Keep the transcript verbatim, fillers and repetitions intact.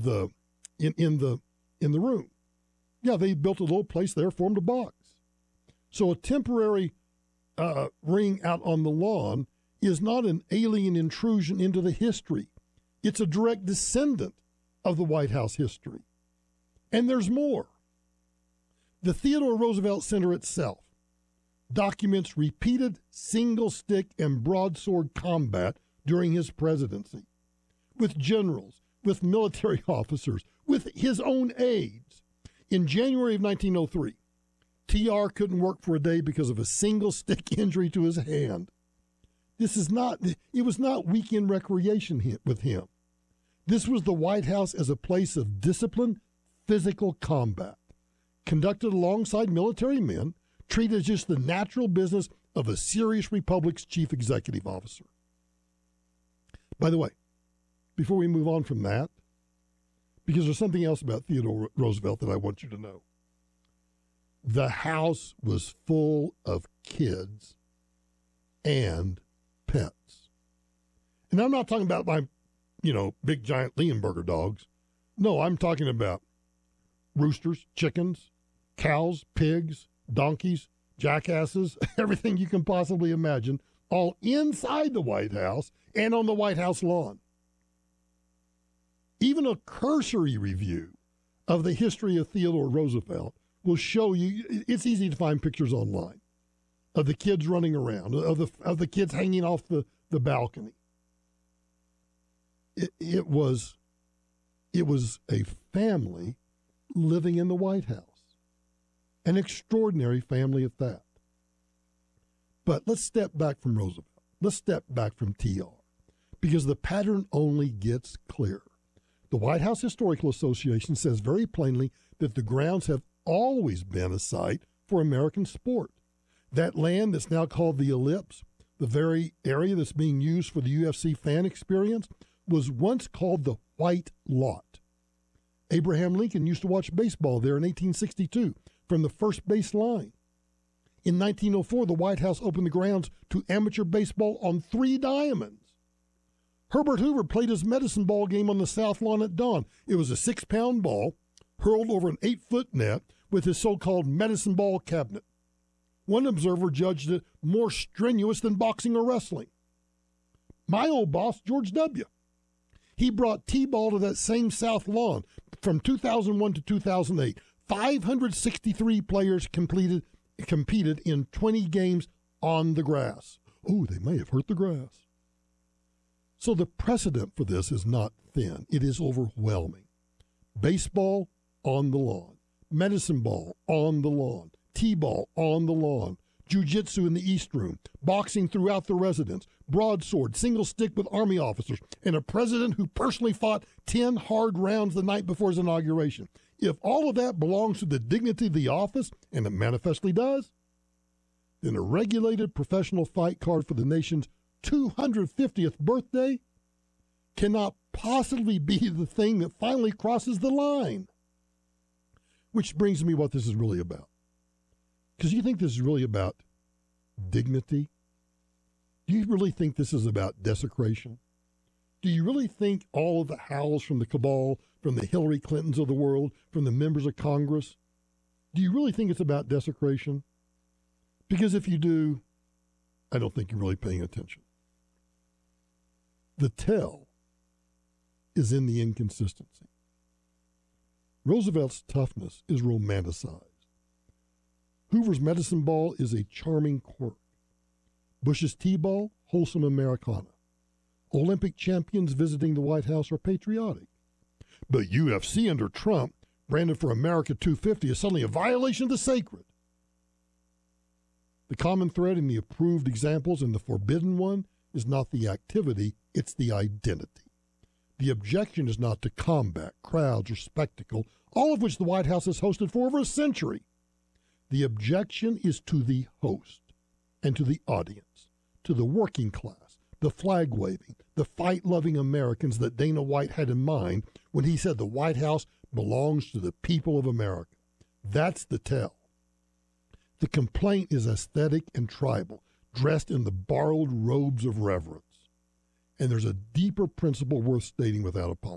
the in, in the in the room. Yeah, they built a little place there, formed a box. So a temporary uh, ring out on the lawn is not an alien intrusion into the history. It's a direct descendant of the White House history. And there's more. The Theodore Roosevelt Center itself documents repeated single-stick and broadsword combat during his presidency with generals, with military officers, with his own aides. In January of nineteen oh three, T R couldn't work for a day because of a single-stick injury to his hand. This is not, it was not weekend recreation with him. This was the White House as a place of disciplined physical combat, conducted alongside military men, treated as just the natural business of a serious republic's chief executive officer. By the way, before we move on from that, because there's something else about Theodore Roosevelt that I want you to know. The house was full of kids and pets. And I'm not talking about my, you know, big giant Leonberger dogs. No, I'm talking about roosters, chickens, cows, pigs, donkeys, jackasses, everything you can possibly imagine, all inside the White House and on the White House lawn. Even a cursory review of the history of Theodore Roosevelt will show you, it's easy to find pictures online of the kids running around, of the of the kids hanging off the, the balcony. It, it was it was a family living in the White House, an extraordinary family at that. But let's step back from Roosevelt. Let's step back from T R, because the pattern only gets clearer. The White House Historical Association says very plainly that the grounds have always been a site for American sport. That land that's now called the Ellipse, the very area that's being used for the U F C fan experience, was once called the White Lot. Abraham Lincoln used to watch baseball there in eighteen sixty-two from the first base line. In nineteen oh four, the White House opened the grounds to amateur baseball on three diamonds. Herbert Hoover played his medicine ball game on the South Lawn at dawn. It was a six-pound ball hurled over an eight-foot net with his so-called medicine ball cabinet. One observer judged it more strenuous than boxing or wrestling. My old boss, George W., he brought T-ball to that same South Lawn from two thousand one to two thousand eight. five hundred sixty-three players completed, competed in twenty games on the grass. Oh, they may have hurt the grass. So the precedent for this is not thin. It is overwhelming. Baseball on the lawn. Medicine ball on the lawn. T-ball on the lawn. Jiu-jitsu in the East Room. Boxing throughout the residence. Broadsword, single stick with Army officers. And a president who personally fought ten hard rounds the night before his inauguration. If all of that belongs to the dignity of the office, and it manifestly does, then a regulated professional fight card for the nation's two hundred fiftieth birthday cannot possibly be the thing that finally crosses the line. Which brings me what this is really about. Because you think this is really about dignity? Do you really think this is about desecration? Do you really think all of the howls from the cabal, from the Hillary Clintons of the world, from the members of Congress, do you really think it's about desecration? Because if you do, I don't think you're really paying attention. The tell is in the inconsistency. Roosevelt's toughness is romanticized. Hoover's medicine ball is a charming quirk. Bush's T-ball, wholesome Americana. Olympic champions visiting the White House are patriotic. But U F C under Trump, branded for America two fifty, is suddenly a violation of the sacred. The common thread in the approved examples and the forbidden one is not the activity, it's the identity. The objection is not to combat, crowds, or spectacle, all of which the White House has hosted for over a century. The objection is to the host and to the audience, to the working class, the flag-waving, the fight-loving Americans that Dana White had in mind when he said the White House belongs to the people of America. That's the tell. The complaint is aesthetic and tribal, dressed in the borrowed robes of reverence. And there's a deeper principle worth stating without apology.